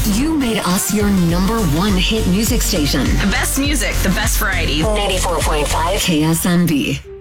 You made us your number one hit music station. The best music, the best variety. 94.5 KSMB.